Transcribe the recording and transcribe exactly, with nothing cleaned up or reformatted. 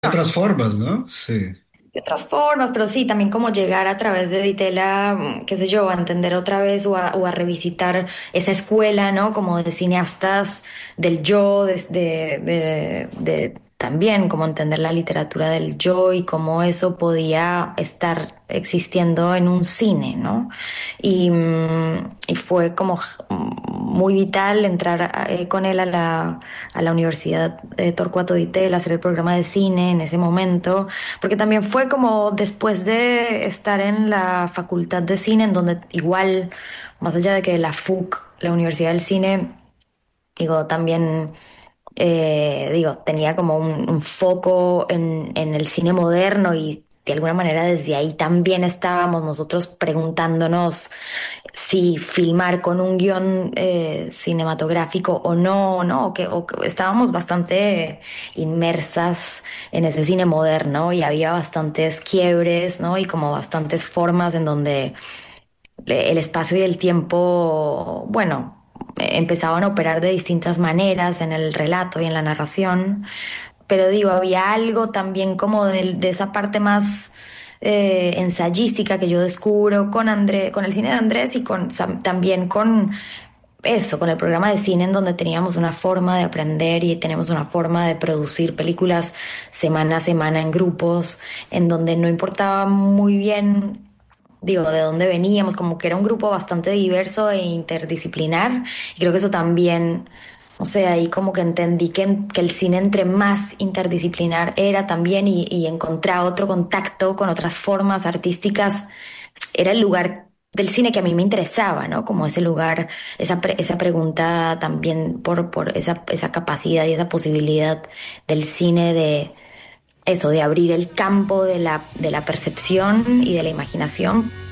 Otras formas, ¿no? Sí. De otras formas, pero sí, también como llegar a través de Ditela, mm, qué sé yo, a entender otra vez o a, o a revisitar esa escuela, ¿no? Como de cineastas del yo, de, de, de- de- también como entender la literatura del yo y cómo eso podía estar existiendo en un cine, ¿no? Y, mm, y fue como muy vital entrar eh, con él a la, a la Universidad de Torcuato Di Tella, hacer el programa de cine en ese momento, porque también fue como después de estar en la Facultad de Cine, en donde igual, más allá de que la F U C, la Universidad del Cine, digo, también eh, digo, tenía como un, un foco en, en el cine moderno y de alguna manera desde ahí también estábamos nosotros preguntándonos si filmar con un guión eh, cinematográfico o no, ¿no? O que, o que estábamos bastante inmersas en ese cine moderno y había bastantes quiebres, ¿no? Y como bastantes formas en donde el espacio y el tiempo, bueno, eh, empezaban a operar de distintas maneras en el relato y en la narración, pero digo, había algo también como de, de esa parte más eh, ensayística que yo descubro con André, con el cine de Andrés y con sam- también con eso, con el programa de cine en donde teníamos una forma de aprender y tenemos una forma de producir películas semana a semana en grupos, en donde no importaba muy bien, digo, de dónde veníamos, como que era un grupo bastante diverso e interdisciplinar. Y creo que eso también, o sea, ahí como que entendí que, que el cine entre más interdisciplinar era también y, y encontrar otro contacto con otras formas artísticas, era el lugar del cine que a mí me interesaba, ¿no? Como ese lugar, esa, pre- esa pregunta también por, por esa, esa capacidad y esa posibilidad del cine de eso, de abrir el campo de la, de la percepción y de la imaginación